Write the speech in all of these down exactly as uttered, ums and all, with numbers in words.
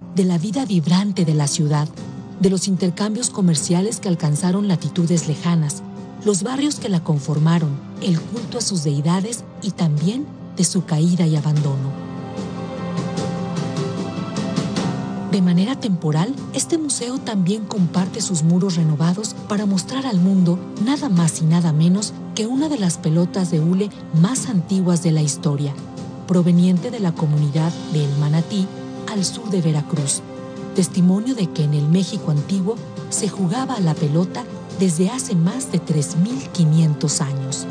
de la vida vibrante de la ciudad, de los intercambios comerciales que alcanzaron latitudes lejanas, los barrios que la conformaron, el culto a sus deidades y también de su caída y abandono. De manera temporal, este museo también comparte sus muros renovados para mostrar al mundo nada más y nada menos que una de las pelotas de hule más antiguas de la historia, proveniente de la comunidad de El Manatí, al sur de Veracruz, testimonio de que en el México antiguo se jugaba a la pelota desde hace más de tres mil quinientos años.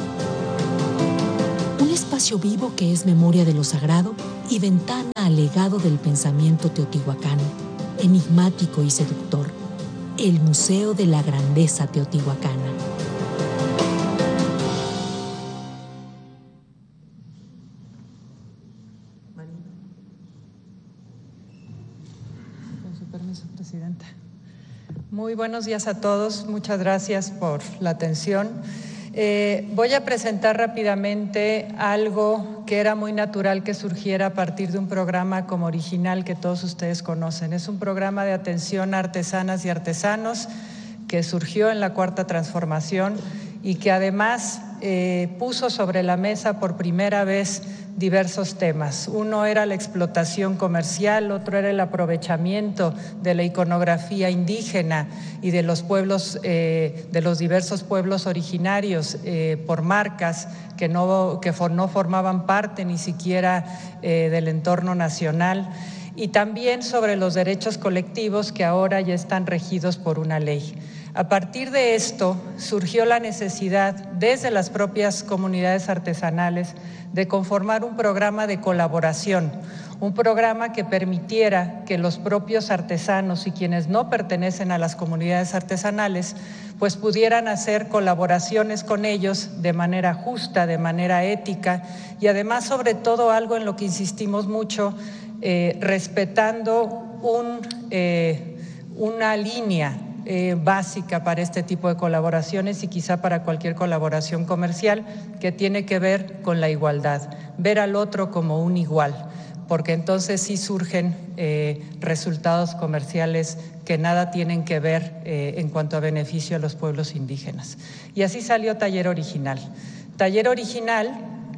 Un espacio vivo que es memoria de lo sagrado y ventana al legado del pensamiento teotihuacano, enigmático y seductor, el Museo de la Grandeza Teotihuacana. Presidenta. Muy buenos días a todos, muchas gracias por la atención. Eh, voy a presentar rápidamente algo que era muy natural que surgiera a partir de un programa como Original que todos ustedes conocen. Es un programa de atención a artesanas y artesanos que surgió en la Cuarta Transformación y que además eh, puso sobre la mesa por primera vez diversos temas. Uno era la explotación comercial, otro era el aprovechamiento de la iconografía indígena y de los pueblos, eh, de los diversos pueblos originarios eh, por marcas que no, que for, no formaban parte ni siquiera eh, del entorno nacional, y también sobre los derechos colectivos que ahora ya están regidos por una ley. A partir de esto surgió la necesidad desde las propias comunidades artesanales de conformar un programa de colaboración, un programa que permitiera que los propios artesanos y quienes no pertenecen a las comunidades artesanales pues pudieran hacer colaboraciones con ellos de manera justa, de manera ética y además sobre todo algo en lo que insistimos mucho, eh, respetando un, eh, una línea Eh, básica para este tipo de colaboraciones y quizá para cualquier colaboración comercial, que tiene que ver con la igualdad, ver al otro como un igual, porque entonces sí surgen eh, resultados comerciales que nada tienen que ver eh, en cuanto a beneficio a los pueblos indígenas. Y así salió Taller Original. Taller Original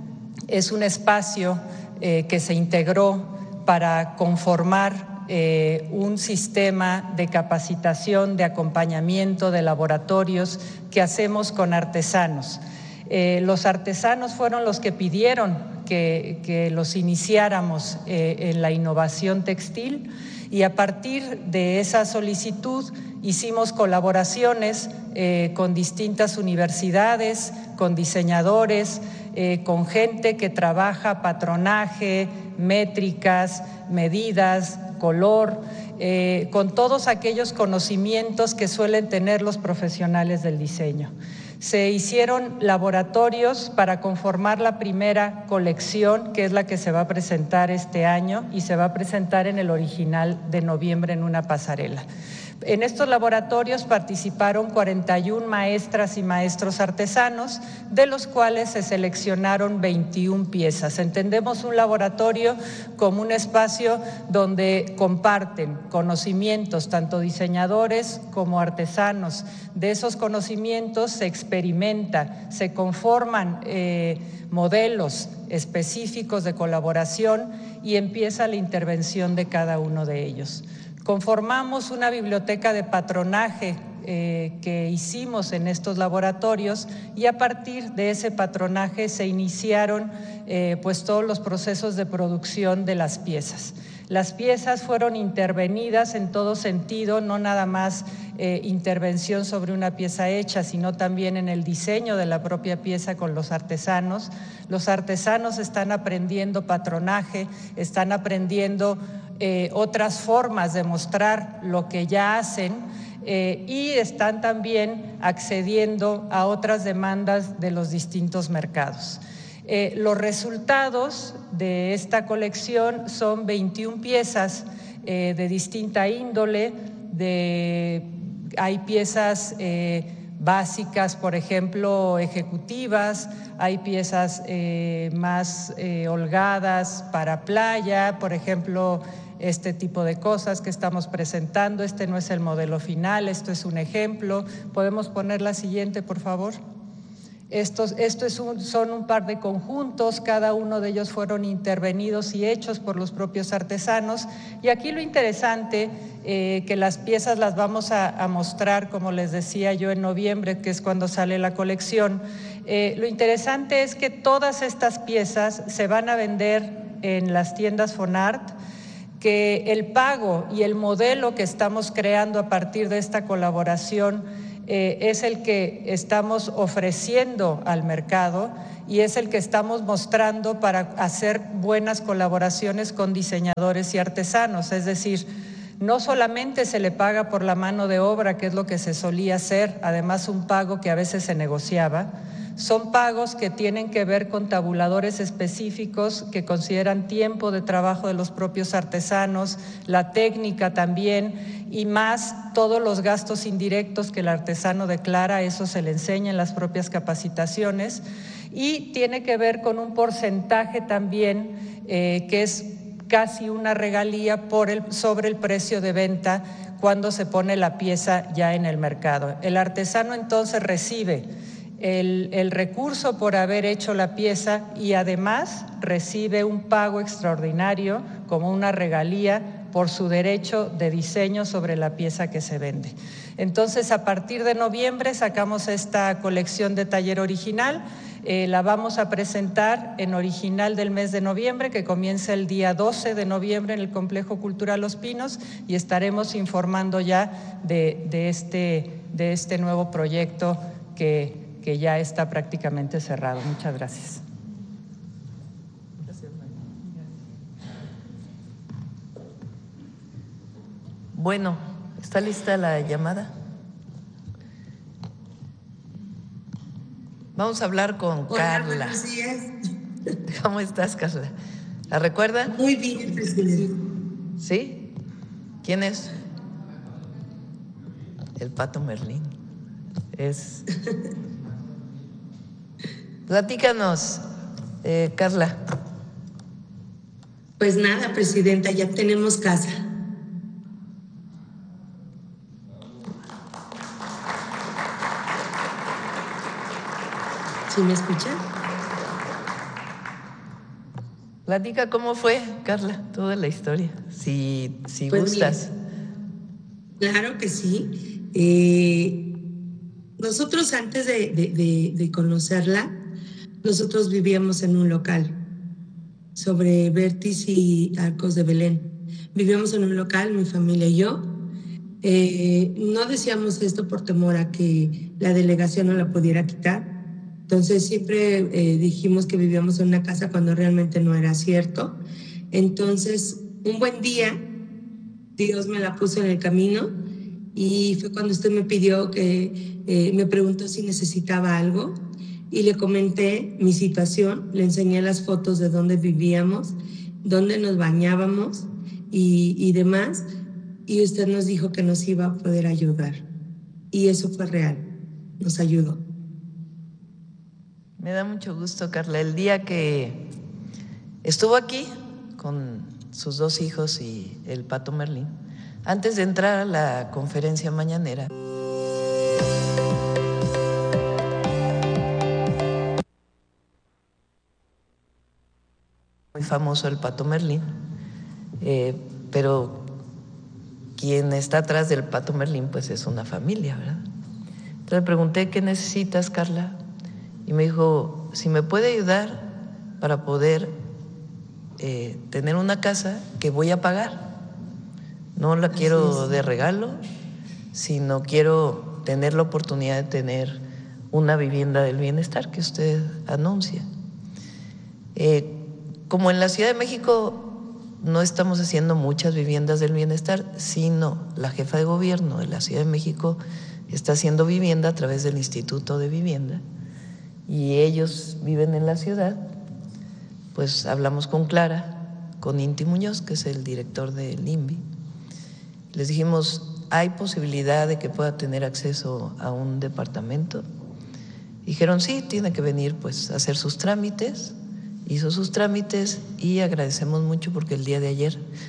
es un espacio eh, que se integró para conformar Eh, un sistema de capacitación, de acompañamiento, de laboratorios que hacemos con artesanos. Eh, los artesanos fueron los que pidieron que, que los iniciáramos eh, en la innovación textil y a partir de esa solicitud hicimos colaboraciones eh, con distintas universidades, con diseñadores, eh, con gente que trabaja patronaje, métricas, medidas, color, eh, con todos aquellos conocimientos que suelen tener los profesionales del diseño. Se hicieron laboratorios para conformar la primera colección, que es la que se va a presentar este año y se va a presentar en el Original de noviembre en una pasarela. En estos laboratorios participaron cuarenta y una maestras y maestros artesanos, de los cuales se seleccionaron veintiuna piezas. Entendemos un laboratorio como un espacio donde comparten conocimientos, tanto diseñadores como artesanos. De esos conocimientos se experimenta, se conforman eh, modelos específicos de colaboración y empieza la intervención de cada uno de ellos. Conformamos una biblioteca de patronaje eh, que hicimos en estos laboratorios y a partir de ese patronaje se iniciaron eh, pues todos los procesos de producción de las piezas. Las piezas fueron intervenidas en todo sentido, no nada más eh, intervención sobre una pieza hecha, sino también en el diseño de la propia pieza con los artesanos. Los artesanos están aprendiendo patronaje, están aprendiendo Eh, otras formas de mostrar lo que ya hacen eh, y están también accediendo a otras demandas de los distintos mercados. Eh, los resultados de esta colección son veintiuna piezas eh, de distinta índole, de, hay piezas eh, básicas, por ejemplo, ejecutivas, hay piezas eh, más eh, holgadas para playa, por ejemplo, este tipo de cosas que estamos presentando. Este no es el modelo final, esto es un ejemplo. ¿Podemos poner la siguiente, por favor? Estos, esto es un, son un par de conjuntos, cada uno de ellos fueron intervenidos y hechos por los propios artesanos. Y aquí lo interesante, eh, que las piezas las vamos a, a mostrar, como les decía yo, en noviembre, que es cuando sale la colección. Eh, lo interesante es que todas estas piezas se van a vender en las tiendas Fonart, que el pago y el modelo que estamos creando a partir de esta colaboración Eh, es el que estamos ofreciendo al mercado y es el que estamos mostrando para hacer buenas colaboraciones con diseñadores y artesanos. Es decir, no solamente se le paga por la mano de obra, que es lo que se solía hacer, además un pago que a veces se negociaba, son pagos que tienen que ver con tabuladores específicos que consideran tiempo de trabajo de los propios artesanos, la técnica también, y más todos los gastos indirectos que el artesano declara, eso se le enseña en las propias capacitaciones, y tiene que ver con un porcentaje también eh, que es casi una regalía por el, sobre el precio de venta cuando se pone la pieza ya en el mercado. El artesano entonces recibe El, el recurso por haber hecho la pieza y además recibe un pago extraordinario como una regalía por su derecho de diseño sobre la pieza que se vende. Entonces, a partir de noviembre sacamos esta colección de taller original, eh, la vamos a presentar en original del mes de noviembre, que comienza el día doce de noviembre en el Complejo Cultural Los Pinos, y estaremos informando ya de, de, este, de este nuevo proyecto que que ya está prácticamente cerrado. Muchas gracias. Bueno, ¿está lista la llamada? Vamos a hablar con Hola, Carla. Buenos días. ¿Cómo estás, Carla? ¿La recuerdan? Muy bien, presidente. ¿Sí? ¿Quién es? El Pato Merlín. Es... Platícanos, eh, Carla. Pues nada, presidenta, ya tenemos casa. ¿Sí me escuchan? Platica cómo fue, Carla, toda la historia, si, si pues gustas. Mira, claro que sí. Eh, nosotros antes de, de, de, de conocerla, nosotros vivíamos en un local sobre Vértiz y Arcos de Belén. Vivíamos en un local, mi familia y yo. Eh, no decíamos esto por temor a que la delegación no la pudiera quitar. Entonces siempre eh, dijimos que vivíamos en una casa cuando realmente no era cierto. Entonces, un buen día, Dios me la puso en el camino y fue cuando usted me pidió que, eh, me preguntó si necesitaba algo. Y le comenté mi situación, le enseñé las fotos de dónde vivíamos, dónde nos bañábamos y, y demás, y usted nos dijo que nos iba a poder ayudar. Y eso fue real, nos ayudó. Me da mucho gusto, Carla. El día que estuvo aquí con sus dos hijos y el Pato Merlín, antes de entrar a la conferencia mañanera, muy famoso el Pato Merlín, eh, pero quien está atrás del Pato Merlín pues es una familia, ¿verdad? Entonces le pregunté, ¿qué necesitas, Carla? Y me dijo, si me puede ayudar para poder eh, tener una casa que voy a pagar. No la quiero de regalo, sino quiero tener la oportunidad de tener una vivienda del bienestar que usted anuncia. Eh, Como en la Ciudad de México no estamos haciendo muchas viviendas del bienestar, sino la jefa de gobierno de la Ciudad de México está haciendo vivienda a través del Instituto de Vivienda y ellos viven en la ciudad. Pues hablamos con Clara, con Inti Muñoz, que es el director del I N V I. Les dijimos, ¿hay posibilidad de que pueda tener acceso a un departamento? Dijeron, sí, tiene que venir pues a hacer sus trámites. Hizo sus trámites y agradecemos mucho porque el día de ayer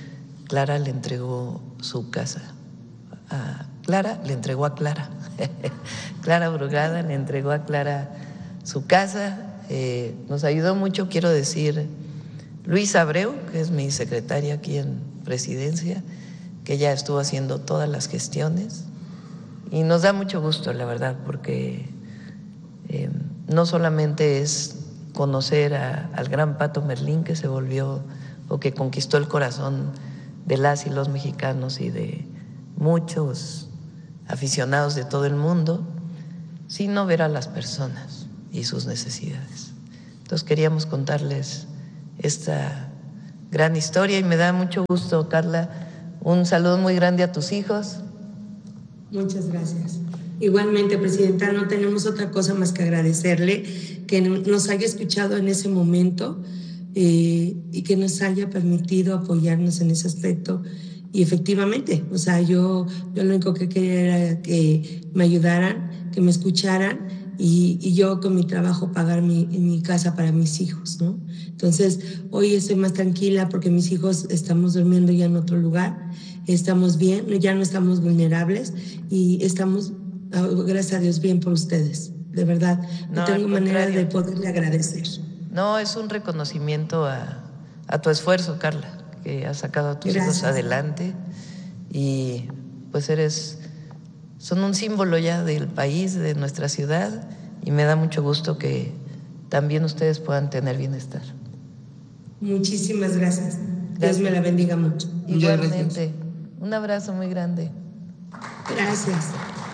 Clara le entregó su casa. A Clara le entregó a Clara. Clara Brugada le entregó a Clara su casa. Eh, nos ayudó mucho, quiero decir, Luis Abreu, que es mi secretaria aquí en Presidencia, que ya estuvo haciendo todas las gestiones. Y nos da mucho gusto, la verdad, porque eh, no solamente es conocer a, al gran Pato Merlín, que se volvió o que conquistó el corazón de las y los mexicanos y de muchos aficionados de todo el mundo, sino ver a las personas y sus necesidades. Entonces queríamos contarles esta gran historia y me da mucho gusto, Carla. Un saludo muy grande a tus hijos. Muchas gracias. Igualmente, Presidenta, no tenemos otra cosa más que agradecerle que nos haya escuchado en ese momento eh, y que nos haya permitido apoyarnos en ese aspecto. Y efectivamente, o sea, yo, yo lo único que quería era que me ayudaran, que me escucharan y, y yo con mi trabajo pagar mi, mi casa para mis hijos, ¿no? Entonces, hoy estoy más tranquila porque mis hijos estamos durmiendo ya en otro lugar, estamos bien, ya no estamos vulnerables y estamos, gracias a Dios, bien por ustedes, de verdad. No, no tengo manera de poderle agradecer. No, es un reconocimiento a, a tu esfuerzo, Carla, que has sacado a tus Gracias. hijos adelante y pues eres, son un símbolo ya del país, de nuestra ciudad y me da mucho gusto que también ustedes puedan tener bienestar. Muchísimas gracias. Gracias. Dios me la bendiga mucho. Igualmente. Un abrazo muy grande. Gracias.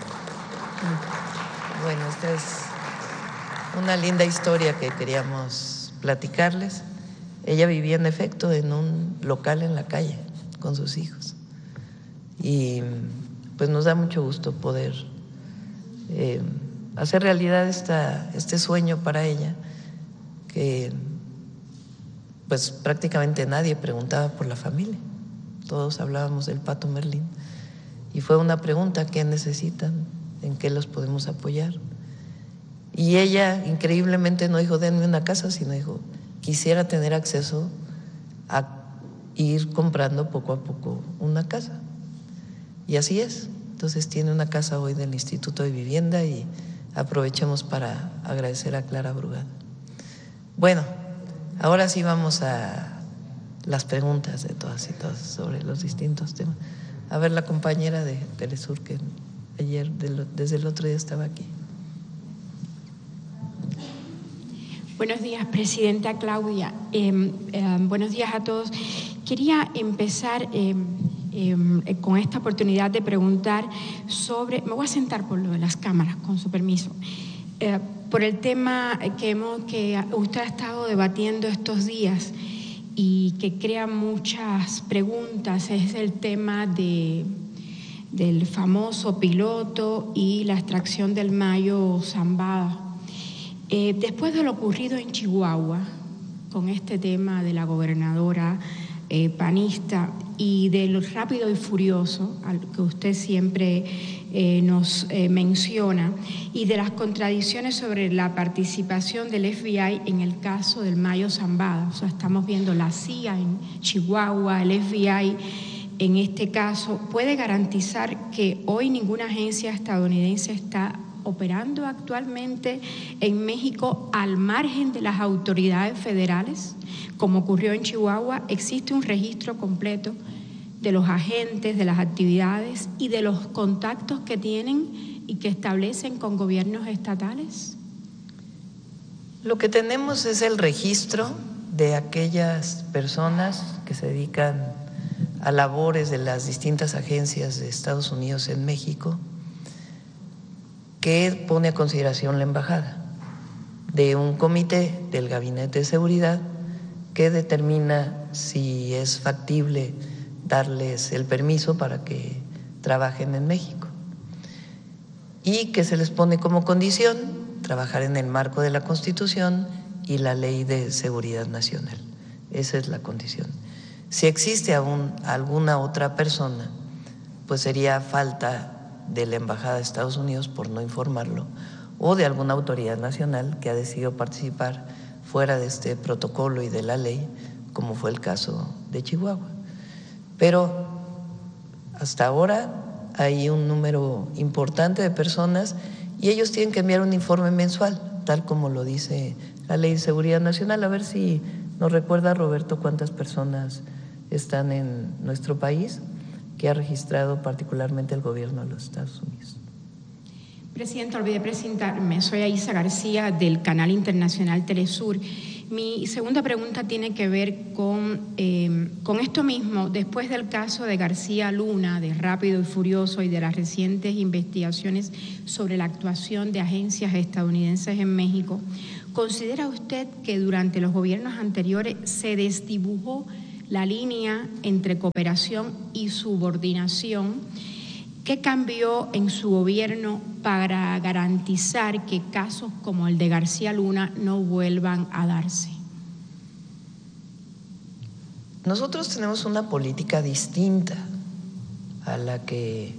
Bueno, esta es una linda historia que queríamos platicarles. Ella vivía en efecto en un local en la calle con sus hijos y pues nos da mucho gusto poder eh, hacer realidad esta, este sueño para ella, que pues prácticamente nadie preguntaba por la familia, todos hablábamos del Pato Merlín y fue una pregunta: ¿qué necesitan? ¿En qué los podemos apoyar? Y ella increíblemente no dijo denme una casa, sino dijo quisiera tener acceso a ir comprando poco a poco una casa. Y así es. Entonces tiene una casa hoy del Instituto de Vivienda y aprovechemos para agradecer a Clara Brugada. Bueno, ahora sí vamos a las preguntas de todas y todos sobre los distintos temas. A ver, la compañera de Telesur que ayer, desde el otro día estaba aquí. Buenos días, Presidenta Claudia. Eh, eh, buenos días a todos. Quería empezar eh, eh, con esta oportunidad de preguntar sobre, me voy a sentar por lo de las cámaras, con su permiso, eh, por el tema que, hemos, que usted ha estado debatiendo estos días y que crea muchas preguntas, es el tema de, del famoso piloto y la extracción del Mayo Zambada. Eh, después de lo ocurrido en Chihuahua, con este tema de la gobernadora eh, panista y de lo rápido y furioso al que usted siempre eh, nos eh, menciona, y de las contradicciones sobre la participación del F B I en el caso del Mayo Zambada, o sea, estamos viendo la C I A en Chihuahua, el F B I en este caso, ¿puede garantizar que hoy ninguna agencia estadounidense está operando actualmente en México al margen de las autoridades federales, como ocurrió en Chihuahua? ¿Existe un registro completo de los agentes, de las actividades y de los contactos que tienen y que establecen con gobiernos estatales? Lo que tenemos es el registro de aquellas personas que se dedican a labores de las distintas agencias de Estados Unidos en México, que pone a consideración la embajada, de un comité del Gabinete de Seguridad que determina si es factible darles el permiso para que trabajen en México y que se les pone como condición trabajar en el marco de la Constitución y la Ley de Seguridad Nacional. Esa es la condición. Si existe aún alguna otra persona, pues sería falta de la Embajada de Estados Unidos por no informarlo o de alguna autoridad nacional que ha decidido participar fuera de este protocolo y de la ley, como fue el caso de Chihuahua. Pero hasta ahora hay un número importante de personas y ellos tienen que enviar un informe mensual, tal como lo dice la Ley de Seguridad Nacional. A ver si nos recuerda, Roberto, cuántas personas están en nuestro país que ha registrado particularmente el gobierno de los Estados Unidos. Presidenta, olvidé presentarme. Soy Aisa García del canal internacional Telesur. Mi segunda pregunta tiene que ver con, eh, con esto mismo. Después del caso de García Luna, de Rápido y Furioso, y de las recientes investigaciones sobre la actuación de agencias estadounidenses en México, ¿considera usted que durante los gobiernos anteriores se desdibujó la línea entre cooperación y subordinación? ¿Qué cambió en su gobierno para garantizar que casos como el de García Luna no vuelvan a darse? Nosotros tenemos una política distinta a la que